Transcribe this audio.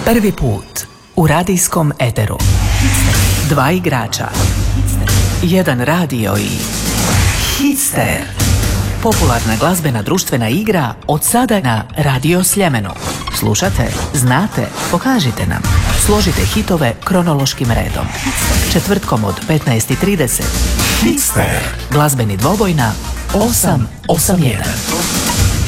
Prvi put u radijskom eteru. Dva igrača, jedan radio i Hitster. Popularna glazbena društvena igra od sada na Radio Sljemenu. Slušate, znate, pokažite nam. Složite hitove kronološkim redom. Četvrtkom od 15:30. Hitster. Glazbeni dvoboj na 881.